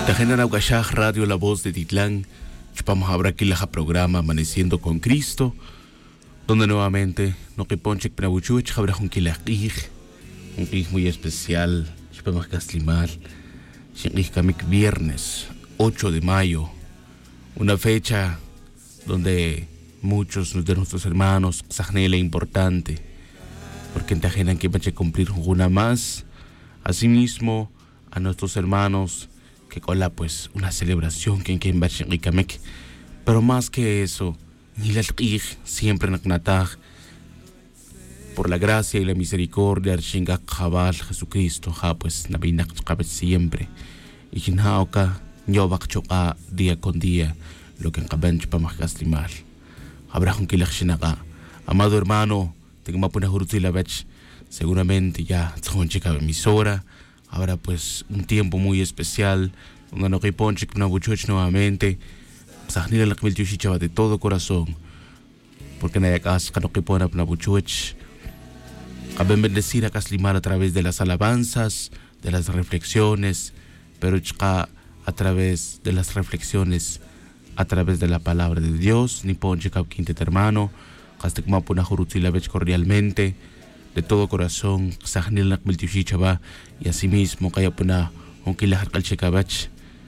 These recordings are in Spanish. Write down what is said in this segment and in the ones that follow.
Tajena Naukashaj, Radio La Voz de Titlán. Chupamos ahora aquí la programa Amaneciendo con Cristo, donde nuevamente no que ponchek prabuchuch habrá un kilakij muy especial. Chupamos Caslimal. Kamik viernes 8 de mayo, una fecha donde muchos de nuestros hermanos sahnela importante, porque en Tajena que vache cumplir una más. Asimismo a nuestros hermanos que cola pues una celebración que en Bachikamek, pero más que eso, ni la siempre naknataj por la gracia y la misericordia de Jabal Jesucristo, pues nabinak siempre, y jinhaoka nyobak choka día con día, lo que en Kabench pamakaslimal. Habrá un kilachinaga, amado hermano, tengo mapuna hurutila bech, seguramente ya tzonchika emisora. Ahora pues un tiempo muy especial donde no hay ponche una buchoch nuevamente. Sahnila la kmil chava de todo corazón. Porque nadie acá no que pone una buchoch. Caben bendecir a Caslimar a través de las alabanzas, de las reflexiones, pero a través de las reflexiones, a través de la palabra de Dios, ni ponche cap quintet hermano, hasta como puna jurutila vech cordialmente. De todo corazón, Sahnil Nakmil Tiushichaba, y asimismo, Kayapuna, Onkilah Kalchekabach.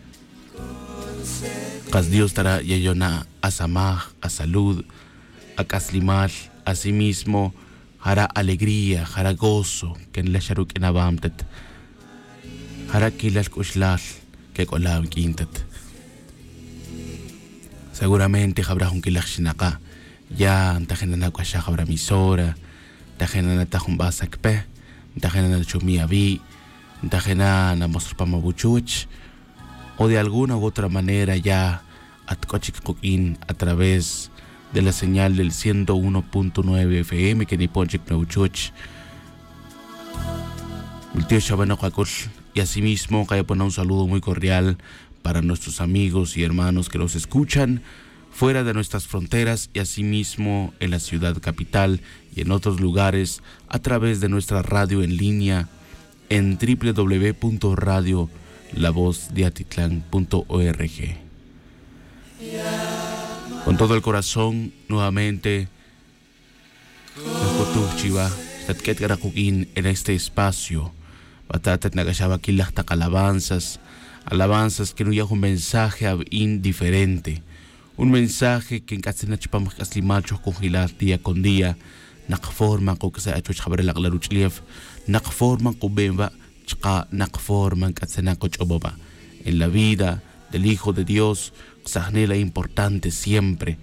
Kas Dios estará yayona a Samaj, a salud, a Kaslimal, asimismo, hará alegría, hará gozo, que en la Sharuk en Abamtet, hará Kilal Kushlal, que colab Quintet. Seguramente habrá un Kilach Shinaka, ya, Antajenana Kwashah habrá misora. Tajena na tajun basakpe, tajena na chumiavi, tajena na mostrpamabuchuch, o de alguna u otra manera ya atkochikokin a través de la señal del 101.9 FM que ni ponchik nauchuch. El tío Shabana Kwakul, y asimismo que un saludo muy cordial para nuestros amigos y hermanos que los escuchan fuera de nuestras fronteras y asimismo en la ciudad capital y en otros lugares a través de nuestra radio en línea en www.radiolavozdeatitlán.org. Con todo el corazón, nuevamente, en este espacio, alabanzas que no llevan un mensaje indiferente. Un mensaje que en Katsina Chipamach Kaslimacho congelar día con día, nakforman ko kasi acho chabre la laruchlief, nakforman ko bemba, chka nakforman Katsina ko choboba. En la vida del Hijo de Dios, sahnela importante siempre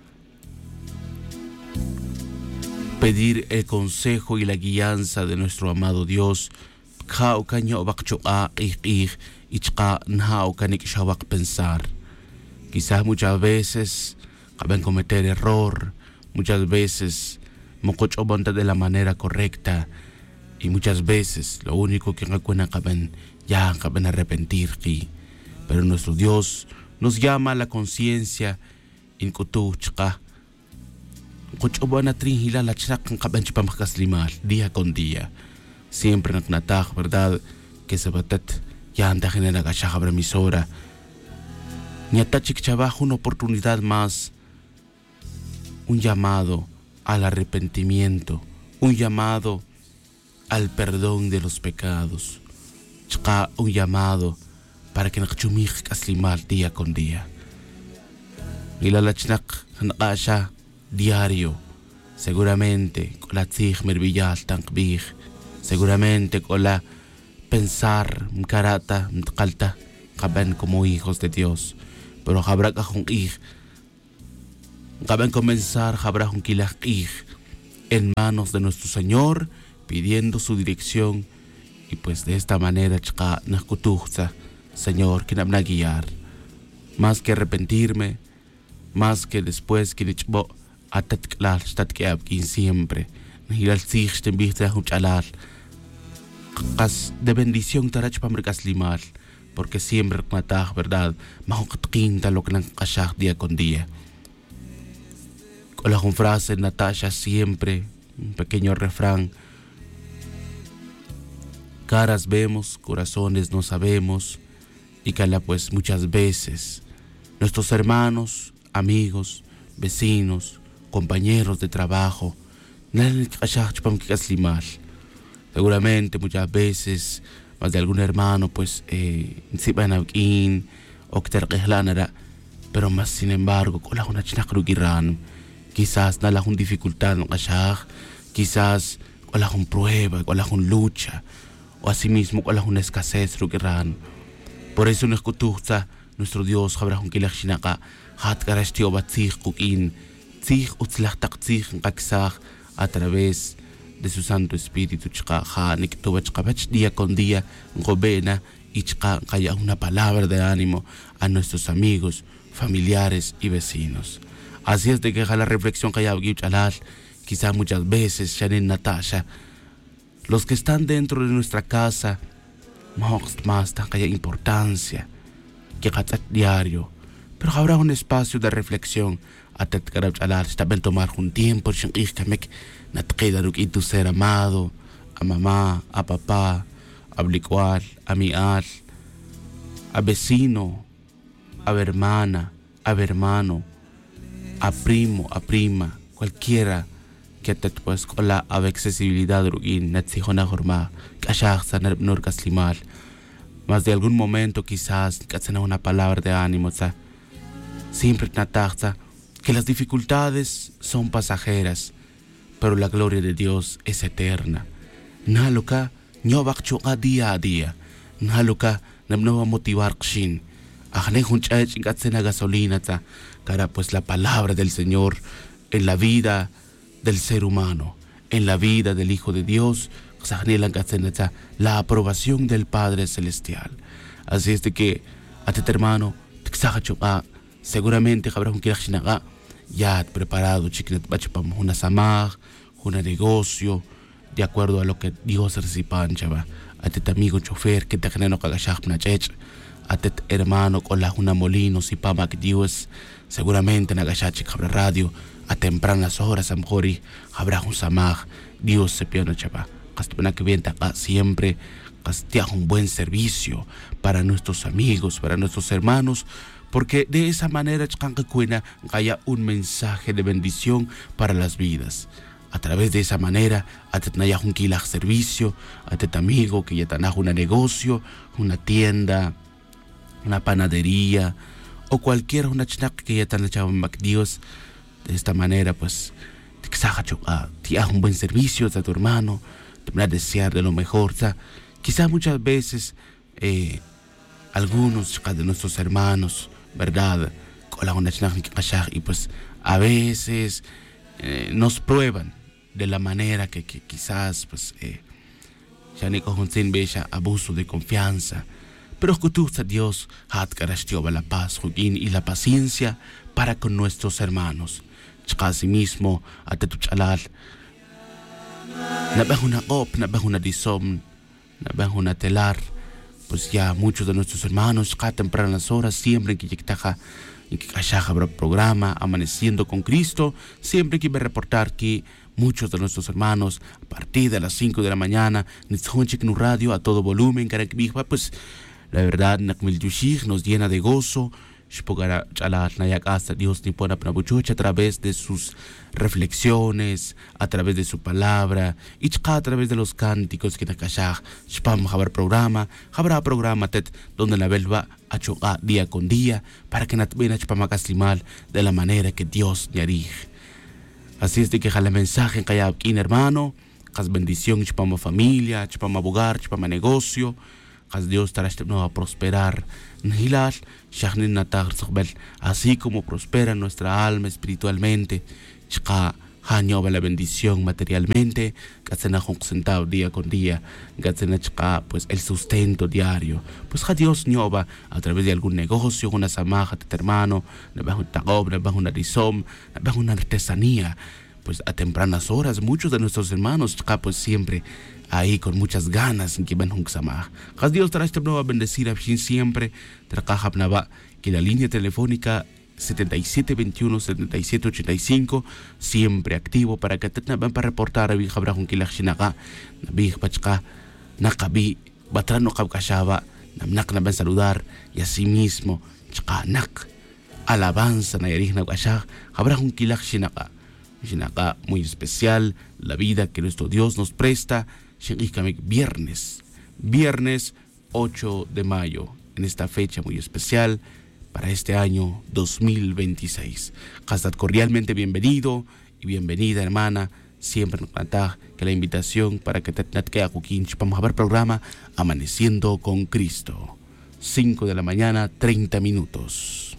pedir el consejo y la guianza de nuestro amado Dios. Khao kanyo bakcho a y chka nhao kanik shawak pensar. Quizás muchas veces caben cometer error, muchas veces mocochobonta de la manera correcta y muchas veces lo único que caben arrepentir. Pero nuestro Dios nos llama a la conciencia in kutuchka. Cochobana trinhila la chakan caben chipamacaslimal día con día. Siempre naknataj, ¿verdad? Que se batet ya anda genera gachajabra misora. Niatachik Chabajo, una oportunidad más, un llamado al arrepentimiento, un llamado al perdón de los pecados, un llamado para que Nakchumich Kaslimal día con día. Y la lachnak Nakasha diario, seguramente con la tzig mervillal tankbig, seguramente con la pensar mkarata mkalta, caben como hijos de Dios. Pero habrá que comenzar habrá un kilaj en manos de nuestro Señor, pidiendo su dirección, y pues de esta manera chka nakutuchza, Señor, que nos guiar. Más que arrepentirme, más que después que nichbo atatklal statkeab kin siempre, nihilal sich ten bihtra hunchalal, kas de bendición tarach pamrikaslimal. Porque siempre mataj, ¿verdad? Mahokatkinta lo que nan kashak día con día. Con la frase Natasha siempre, un pequeño refrán. Caras vemos, corazones no sabemos. y que pues muchas veces nuestros hermanos, amigos, vecinos, compañeros de trabajo, seguramente muchas veces más de algún hermano pues o pero más sin embargo quizás no una dificultad quizás una prueba, una lucha o asimismo una escasez por eso nos escucha nuestro Dios habrá un kilachinaca hat garastio batzig kukin zig utzlachtak a través de su Santo Espíritu día con día gobena y haya una palabra de ánimo a nuestros amigos, familiares y vecinos. Así es de que la reflexión que hay quizá muchas veces Shanin Natasha, los que están dentro de nuestra casa más haya importancia que diario, pero habrá un espacio de reflexión también tomar un tiempo y tu ser amado, a mamá, a papá, a blicual, a mial, a vecino, a hermana, a hermano, a primo, a prima, cualquiera que te pues con la accesibilidad ruin, natsihona jorma, kashaksa nur kaslimal. Más de algún momento quizás que una palabra de ánimo, siempre nataxa que las dificultades son pasajeras, pero la gloria de Dios es eterna. Naluka ñobakchuqa día a día. Naluka namnova motivar kshin. Ajne hunchach ingatsena gasolina cara pues la palabra del Señor en la vida del ser humano, en la vida del Hijo de Dios, la aprobación del Padre Celestial. Así es de que a ti hermano seguramente habrá un kirachinaga ya preparado chiquinet bachapam una samaj, un negocio de acuerdo a lo que Dios reciban chava. A ti amigo chofer que te genero kagashak nachech, a ti hermano con la una molino si pamak Dios seguramente en agashachik habrá radio a tempranas horas a mejori habrá un samaj Dios se piano chava. Castupena que vienta siempre castia un buen servicio para nuestros amigos, para nuestros hermanos, porque de esa manera haya un mensaje de bendición para las vidas. A través de esa manera, haya un kilaj servicio, a tu amigo que ya tenga un negocio, una tienda, una panadería, o cualquier una chnak que ya tenga Dios. De esta manera, pues, te un buen servicio a tu hermano, te van a desear de lo mejor. Quizá muchas veces algunos de nuestros hermanos, ¿verdad? Y pues a veces nos prueban de la manera que quizás pues ya ni con abuso de confianza, pero escucha Dios la paz y la paciencia para con nuestros hermanos. Casi mismo a tu chalal una op, una disom, una telar. Pues ya muchos de nuestros hermanos, a tempranas horas, siempre en que habrá programa Amaneciendo con Cristo, siempre que iba a reportar que muchos de nuestros hermanos, a partir de las 5 de la mañana, en radio a todo volumen, pues la verdad, nos llena de gozo. Dios a través de sus reflexiones, a través de su palabra, y a través de los cánticos que habrá programa donde la belva a día con día para que de la manera que Dios dirige. Así es de que el mensaje que hay aquí, hermano, que bendición para familia, para hogar, para negocio. Dios no va a prosperar así como prospera nuestra alma espiritualmente, la bendición materialmente, día con día, pues el sustento diario. Pues Dios va a través de algún negocio, una samaja, hermano, una disom, una artesanía. Pues a tempranas horas muchos de nuestros hermanos pues siempre ahí con muchas ganas en que van a samaj. Dios va a bendecir a siempre que la línea telefónica 7721-7785 siempre activo para que van para reportar a habrá un kilaj shinaga big pachka nakabi batrano kabkashaba namnak na van saludar y asimismo chakanak alabanza na yarih na guashak habrá un kilak shinaka muy especial la vida que nuestro Dios nos presta viernes 8 de mayo en esta fecha muy especial para este año 2026. Estás cordialmente bienvenido y bienvenida, hermana. Siempre nos planta que la invitación para que te quede vamos a ver programa Amaneciendo con Cristo. 5 de la mañana, 30 minutos.